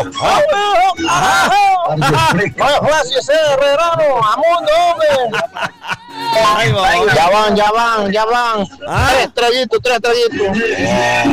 Gracias, Herrerano, Amundo, hombre. Ya van. 3 traguitos.